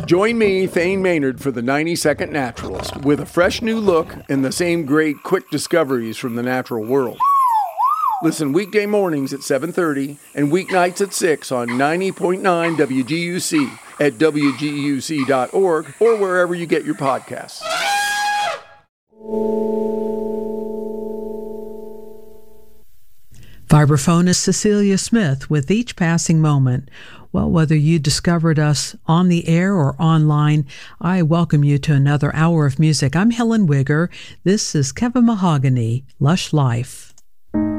Join me, Thane Maynard, for the 90-Second Naturalist, with a fresh new look and the same great quick discoveries from the natural world. Listen weekday mornings at 7:30 and weeknights at 6 on 90.9 WGUC at WGUC.org or wherever you get your podcasts. Vibraphonist Cecilia Smith with Each Passing Moment. Well, whether you discovered us on the air or online, I welcome you to another hour of music. I'm Helen Wigger. This is Kevin Mahogany, Lush Life.